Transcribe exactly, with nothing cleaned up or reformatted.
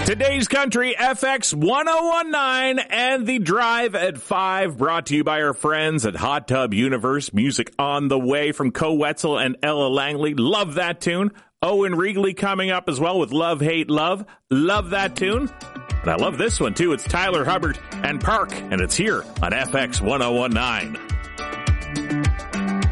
Today's Country, F X one oh one nine and The Drive at five, brought to you by our friends at Hot Tub Universe. Music on the way from Co Wetzel and Ella Langley. Love that tune. Owen Regley coming up as well with Love, Hate, Love. Love that tune. And I love this one, too. It's Tyler Hubbard and Park, and it's here on F X one oh one nine.